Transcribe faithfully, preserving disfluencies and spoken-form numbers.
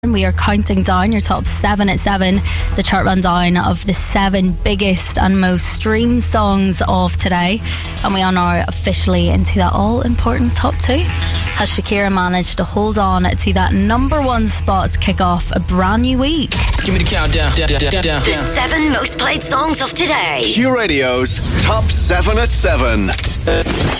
We are counting down your top seven at seven, the chart rundown of the seven biggest and most streamed songs of today. And we are now officially into that all-important top two. Has Shakira managed to hold on to that number one spot to kick off a brand new week? Give me the countdown. Down, down, down, down. The seven most played songs of today. Q Radio's top seven at seven.